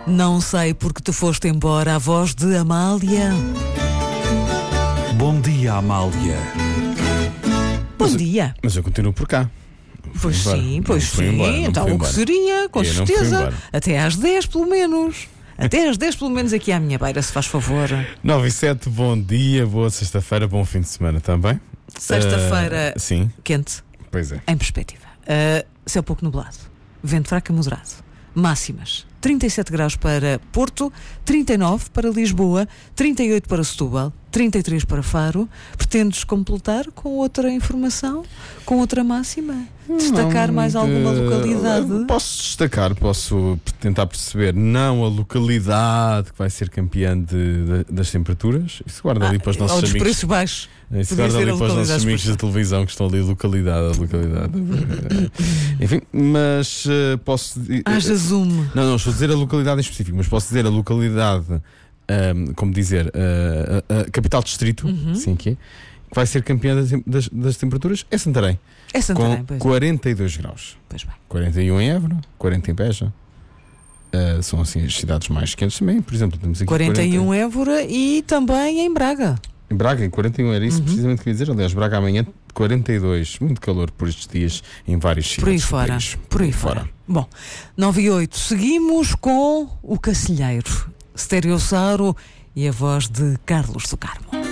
Não sei porque te foste embora, a voz de Amália. Bom dia, Amália. Bom dia. Mas eu continuo por cá. Pois sim, pois sim. Então o que seria, com certeza. Até às 10 pelo menos. Até às 10 pelo menos aqui à minha beira, se faz favor. 9 e 7, bom dia, boa sexta-feira, bom fim de semana também. Sexta-feira sim. Quente. Pois é. Em perspectiva. Céu pouco nublado. Vento fraco a moderado. Máximas: 37 graus para Porto, 39 para Lisboa, 38 para Setúbal, 33 para Faro. Pretendes completar com outra informação? Com outra máxima? Destacar mais alguma localidade? Posso destacar, posso tentar perceber, não a localidade que vai ser campeã das temperaturas. Isso guarda ali para os nossos amigos. Dos preços baixos. Isso guarda ali para os nossos amigos da televisão que estão ali, localidade. Enfim, mas posso... Haja zoom. Não, estou a dizer a localidade em específico, mas posso dizer a localidade, como dizer, a capital distrito, sim, que vai ser campeã das temperaturas, é Santarém. É Santarém, com 42 graus. Pois bem. 41 em Évora, 40 em Beja. São assim as cidades mais quentes também. Por exemplo, temos aqui 41 em Évora e também em Braga. Em Braga, em 41, era isso precisamente que eu ia dizer. Aliás, Braga amanhã 42, muito calor por estes dias em vários cidades. Por aí fora. Bom, 9 e 8, seguimos com o Cacilheiro, Stereossauro e a voz de Carlos do Carmo.